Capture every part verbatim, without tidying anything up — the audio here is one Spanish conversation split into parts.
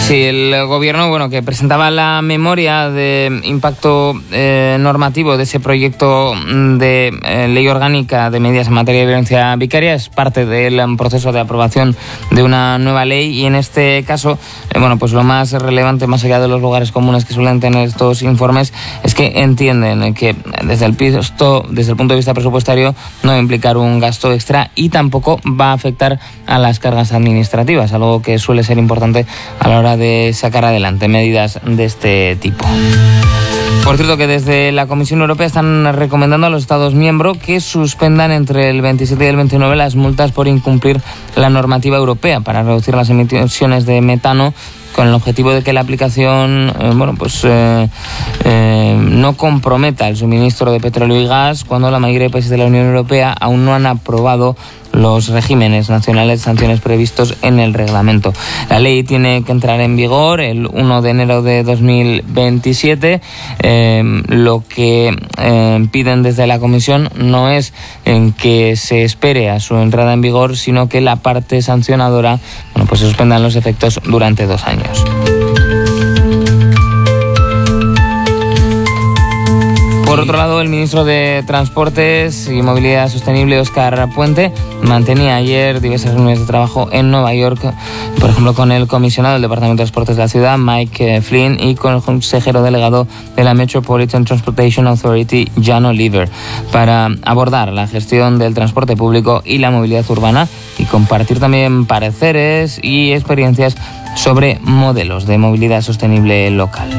Sí, el gobierno, bueno, que presentaba la memoria de impacto eh, normativo de ese proyecto de eh, ley orgánica de medidas en materia de violencia vicaria, es parte del proceso de aprobación de una nueva ley y en este caso, eh, bueno, pues lo más relevante, más allá de los lugares comunes que suelen tener estos informes, es que entienden que desde el, pisto, desde el punto de vista presupuestario no va a implicar un gasto extra y tampoco va a afectar a las cargas administrativas, algo que suele ser importante a la hora de sacar adelante medidas de este tipo. Por cierto, que desde la Comisión Europea están recomendando a los Estados miembros que suspendan entre el veintisiete y el veintinueve las multas por incumplir la normativa europea para reducir las emisiones de metano, con el objetivo de que la aplicación eh, bueno, pues, eh, eh, no comprometa el suministro de petróleo y gas cuando la mayoría de países de la Unión Europea aún no han aprobado los regímenes nacionales de sanciones previstos en el reglamento. La ley tiene que entrar en vigor el uno de enero de dos mil veintisiete. Eh, lo que eh, piden desde la Comisión no es en que se espere a su entrada en vigor, sino que la parte sancionadora bueno, pues se suspendan los efectos durante dos años. Por otro lado, el ministro de Transportes y Movilidad Sostenible, Óscar Puente, mantenía ayer diversas reuniones de trabajo en Nueva York, por ejemplo, con el comisionado del Departamento de Transportes de la ciudad, Mike Flynn, y con el consejero delegado de la Metropolitan Transportation Authority, Jan Oliver, para abordar la gestión del transporte público y la movilidad urbana y compartir también pareceres y experiencias sobre modelos de movilidad sostenible local.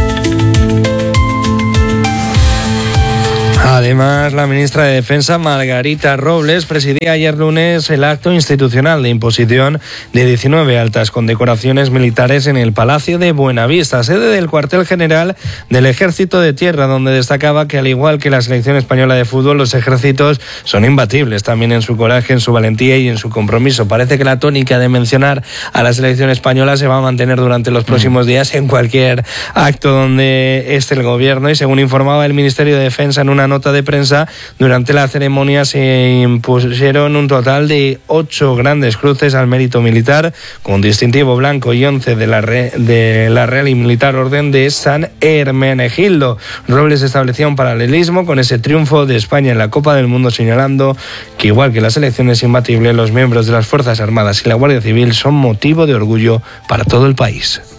Además, la ministra de Defensa, Margarita Robles, presidía ayer lunes el acto institucional de imposición de diecinueve altas condecoraciones militares en el Palacio de Buenavista, sede del cuartel general del Ejército de Tierra, donde destacaba que, al igual que la selección española de fútbol, los ejércitos son imbatibles también en su coraje, en su valentía y en su compromiso. Parece que la tónica de mencionar a la selección española se va a mantener durante los próximos días en cualquier acto donde esté el gobierno, y según informaba el Ministerio de Defensa en una nota de prensa, durante la ceremonia se impusieron un total de ocho grandes cruces al mérito militar con distintivo blanco y once de la, Re, de la Real y Militar Orden de San Hermenegildo. Robles establecía un paralelismo con ese triunfo de España en la Copa del Mundo, señalando que, igual que la selección es imbatible, los miembros de las Fuerzas Armadas y la Guardia Civil son motivo de orgullo para todo el país.